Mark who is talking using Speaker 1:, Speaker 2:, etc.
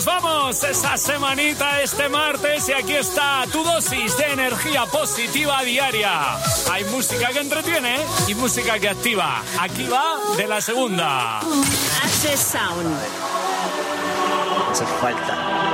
Speaker 1: Nos vamos esa semanita este martes y aquí está tu dosis de energía positiva diaria. Hay música que entretiene y música que activa. Aquí va de la segunda.
Speaker 2: Access Sound.
Speaker 3: Hace falta.